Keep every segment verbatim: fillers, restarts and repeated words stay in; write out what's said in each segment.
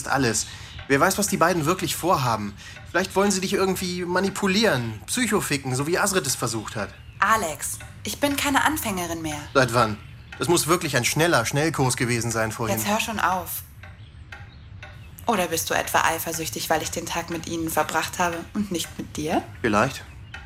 fast alles. Wer weiß, was die beiden wirklich vorhaben. Vielleicht wollen sie dich irgendwie manipulieren, psychoficken, so wie Azrit es versucht hat. Alex, ich bin keine Anfängerin mehr. Seit wann? Das muss wirklich ein schneller Schnellkurs gewesen sein vorhin. Jetzt hör schon auf. Oder bist du etwa eifersüchtig, weil ich den Tag mit ihnen verbracht habe und nicht mit dir? Vielleicht.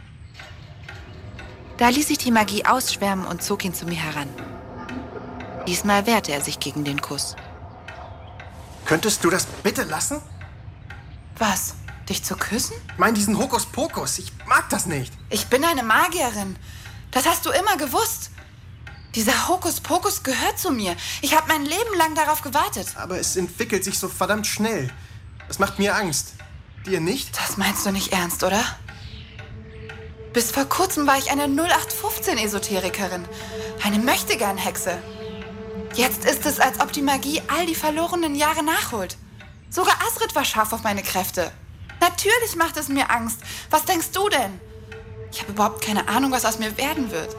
Da ließ sich die Magie ausschwärmen und zog ihn zu mir heran. Diesmal wehrte er sich gegen den Kuss. Könntest du das bitte lassen? Was? Dich zu küssen? Ich meine diesen Hokuspokus. Ich mag das nicht. Ich bin eine Magierin. Das hast du immer gewusst. Dieser Hokuspokus gehört zu mir. Ich habe mein Leben lang darauf gewartet. Aber es entwickelt sich so verdammt schnell. Das macht mir Angst. Dir nicht? Das meinst du nicht ernst, oder? Bis vor kurzem war ich eine null acht fünfzehn Esoterikerin. Eine Möchtegern-Hexe. Jetzt ist es, als ob die Magie all die verlorenen Jahre nachholt. Sogar Azrit war scharf auf meine Kräfte. Natürlich macht es mir Angst. Was denkst du denn? Ich habe überhaupt keine Ahnung, was aus mir werden wird.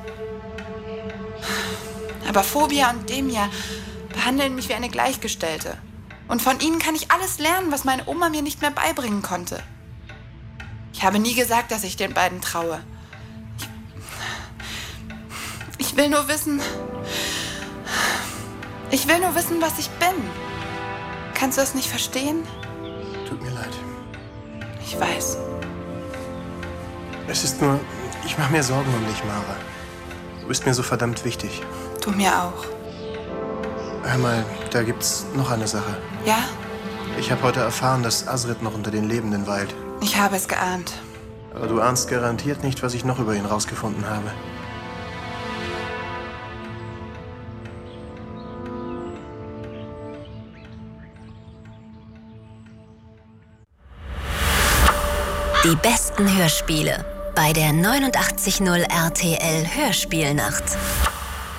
Aber Phobia und Demia behandeln mich wie eine Gleichgestellte. Und von ihnen kann ich alles lernen, was meine Oma mir nicht mehr beibringen konnte. Ich habe nie gesagt, dass ich den beiden traue. Ich, ich will nur wissen... Ich will nur wissen, was ich bin. Kannst du es nicht verstehen? Tut mir leid. Ich weiß. Es ist nur... Ich mache mir Sorgen um dich, Mara. Du bist mir so verdammt wichtig. Du mir auch. Hör mal, da gibt's noch eine Sache. Ja? Ich habe heute erfahren, dass Azrit noch unter den Lebenden weilt. Ich habe es geahnt. Aber du ahnst garantiert nicht, was ich noch über ihn rausgefunden habe. Die besten Hörspiele bei der neunundachtzig Komma null R T L Hörspielnacht.